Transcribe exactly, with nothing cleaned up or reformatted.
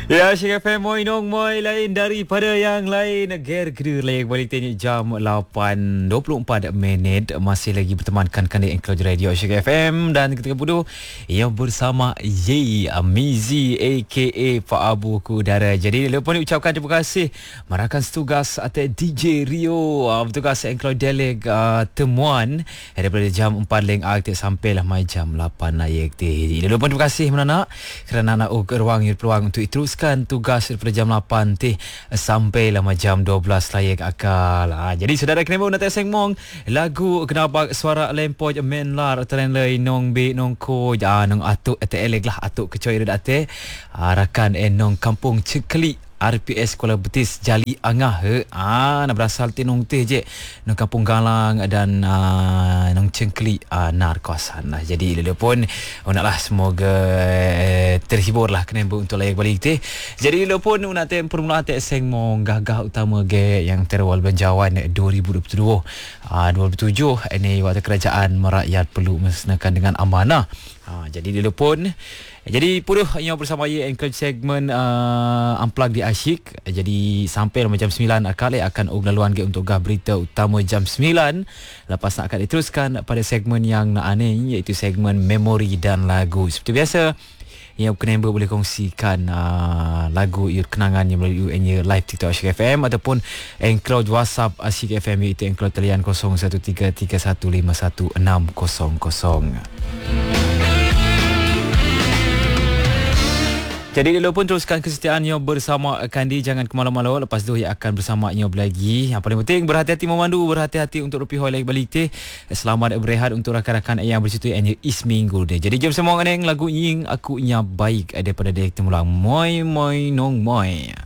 Ya, Syek F M moi nong moi lain daripada yang lain. Ger kena lain balik tanya jam lapan dua puluh empat minit. Masih lagi bertemankan di Enclosed Radio Syek F M. Dan ketika bodoh yang bersama Ye Amizi A K A Pak Abu Kudara. Jadi lepas ni ucapkan terima kasih merakan setugas atau D J Rio, bertugas Enclosed Deleg uh, temuan daripada jam empat leng aktif sampailah mai jam lapan naik ti. Jadi lepas terima kasih menanak kerana nak uh, ruang peluang untuk teruskan tugas daripada jam lapan teh sampai lama jam dua belas layak akal. Ha, jadi saudara kena nak seng mong lagu kenapa suara lempoj menlar tren lain nong be nong ko ja nong atuk ate eleg lah atuk kecoy dah ate rakan enong kampung Cekeli R P S Kuala Betis Jali Angah he. Ah, nak berasal tinong teh je nong Kampung Galang dan uh, nong Cengkeli uh, nar kawasan lah. Jadi lele pun oh, naklah semoga eh, terhibur lah kena untuk layak balik teh. Jadi lele pun nak tem permulaan teh seng mong gagah utama ge yang terwal benjawan dua ribu dua puluh dua uh, dua ribu tujuh ini waktu kerajaan merakyat perlu melaksanakan dengan amanah. Ha, jadi dia pun jadi puruh yang bersama saya Enclosed segmen uh, Unplug di Asyik. Jadi sampai jam sembilan akal akan laluan ke untuk gah berita utama jam sembilan. Lepas nak akan diteruskan pada segmen yang nak aneh iaitu segmen memori dan lagu. Seperti biasa yang kenapa boleh kongsikan uh, lagu iur kenangan yang melalui live TikTok Asyik F M ataupun Enclosed WhatsApp Asyik F M iaitu Enclosed talian kosong satu tiga tiga satu lima satu enam kosong kosong. Jadi dulu pun teruskan kesetiaan yang bersama Kandi. Jangan ke malam-malam. Lepas tu yang akan bersama yang lagi. Yang paling penting berhati-hati memandu, berhati-hati untuk rupiah lagi balik teh. Selamat berehat untuk rakan-rakan yang bersitu yang isminggu deh. Jadi jom semua nganeng lagu nying aku nya baik daripada dek temulang moi moi nong moi.